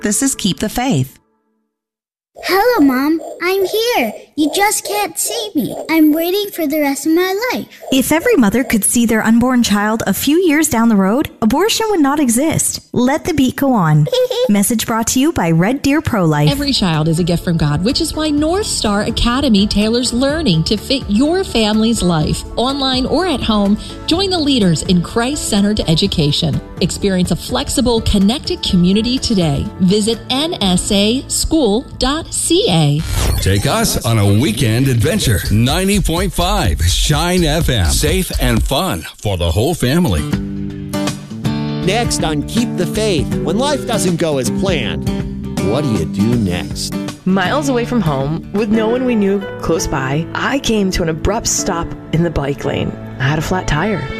This is Keep the Faith. Hello, Mom. I'm here. You just can't see me. I'm waiting for the rest of my life. If every mother could see their unborn child a few years down the road, abortion would not exist. Let the beat go on. Message brought to you by Red Deer Pro-Life. Every child is a gift from God, which is why North Star Academy tailors learning to fit your family's life. Online or at home, join the leaders in Christ-centered education. Experience a flexible, connected community today. Visit nsaschool.ca. Take us on a weekend adventure. 90.5 Shine FM. Safe and fun for the whole family. Next on Keep the Faith, when life doesn't go as planned, what do you do next? Miles away from home, with no one we knew close by, I came to an abrupt stop in the bike lane. I had a flat tire.